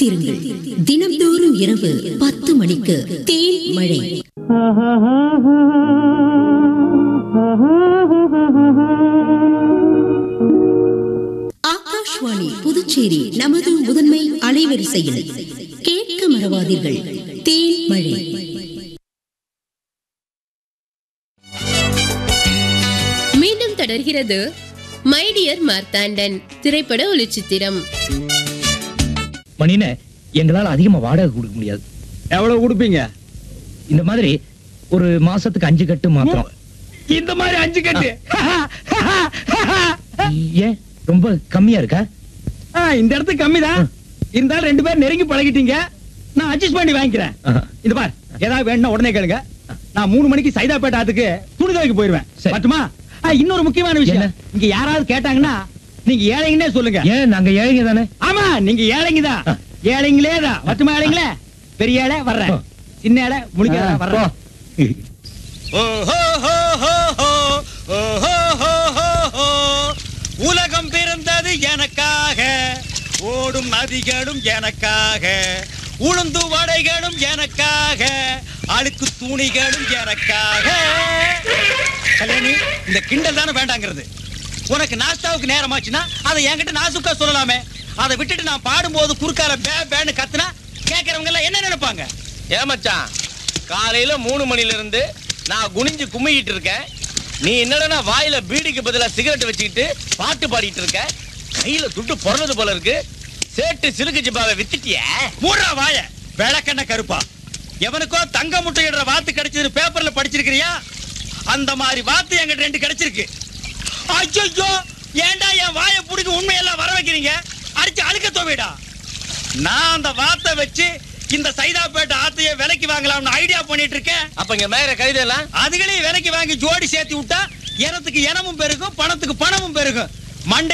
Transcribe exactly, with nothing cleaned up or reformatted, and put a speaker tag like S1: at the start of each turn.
S1: காத்திருங்கள். தினந்தோறும் இரவு பத்து மணிக்கு தேன் மழை. ஆகாஷ்வாணி புதுச்சேரி நமது முதன்மை அலைவரிசையில் கேட்க மறவாதீர்கள். தேன் மழை.
S2: மீண்டும் தொடர்கிறது மை டியர் மார்த்தாண்டன் திரைப்பட ஒளிச்சித்திரம்.
S3: மணின எங்களால அதிகமா வாடகை கொடுக்க முடியாது.
S4: எவ்வளவு கொடுப்பீங்க?
S3: இந்த மாதிரி ஒரு மாசத்துக்கு அஞ்சு கட்டு மாத்திரம்.
S4: இந்த மாதிரி அஞ்சு கட்டு
S3: ஏன் ரொம்ப கம்மியா இருக்கா?
S4: இந்த இடத்துக்கு கம்மிதான். இருந்தாலும் ரெண்டு பேரும் நெருங்கி பழகிட்டீங்க. நான் அட்ஜஸ்ட் பண்ணி வாங்கிக்கிறேன். இந்த பார், ஏதாவது வேணும்னா உடனே கேளுங்க. நான் மூணு மணிக்கு சைதாப்பேட்டை ஆத்துக்கு துணி துவைக்க போயிருவேன். மட்டுமா? இன்னொரு முக்கியமான விஷயம், இங்க யாராவது கேட்டாங்கன்னா நீங்க ஏழைங்கன்னே சொல்லுங்க.
S3: ஏன் நாங்க ஏழைங்க தானே?
S4: ஆமா, நீங்க ஏழைங்க தான். ஏழைங்களே தான். மட்டுமா ஏழைங்களே? பெரிய ஏழை வர்றேன், சின்ன ஏழை முடிக்க வர்றோம்.
S5: உலகம் பிறந்தது எனக்காக, ஓடும் நதிகளும் எனக்காக, உளுந்து வடைகளும் எனக்காக, அழுக்கு துணிகளும் எனக்காக. கல்யாணி, இந்த கிண்டல் தானே வேண்டாங்கிறது. உனக்கு நாஸ்தாவுக்கு நேரமாச்சுன்னா அதை என்கிட்ட நாசுக்கா சொல்லலாமே. அதை விட்டுட்டு நான் பாடும்போது குறுக்கால பே பேன்னு கத்துனா கேட்கறவங்க எல்லாம் என்ன நினைப்பாங்க?
S6: ஏமாச்சான், காலையில மூணு மணில இருந்து நான் குனிஞ்சு கும்மிக்கிட்டு இருக்கேன். நீ என்னடா வாயில பீடிக்கு பதிலா சிகரெட் வச்சுக்கிட்டு பாட்டு பாடிட்டு இருக்க. கையில துட்டு பொறந்தது போல இருக்கு. சேட்டு சிலுக்கு ஜிப்பாவை வித்துட்டிய.
S5: மூடுறா வாய, விளக்கெண்ண கருப்பா. எவனுக்கோ தங்க முட்டையிடுற வாத்து கிடைச்சது பேப்பர்ல படிச்சிருக்கிறியா? அந்த மாதிரி வாத்து என்கிட்ட ரெண்டு கிடைச்சிருக்கு. ஐயோ, ஏண்டா என் வாய புடிக்க உண்மையெல்லாம் வர வைக்கிறீங்க? அடிச்சு அழுக்க தோவிடா. நான் அந்த வாத்தை வச்சு இந்த சைதாப்பேட்டை ஆத்தைய விலைக்கு வாங்கலாம்னு ஐடியா பண்ணிட்டு இருக்கேன்.
S6: அப்ப இங்க மேல கைதெல்லாம்
S5: அதுகளையும் விலைக்கு வாங்கி ஜோடி சேர்த்து விட்டா எனத்துக்கு எனமும் பெருகும், பணத்துக்கு பணமும் பெருகும். மண்டை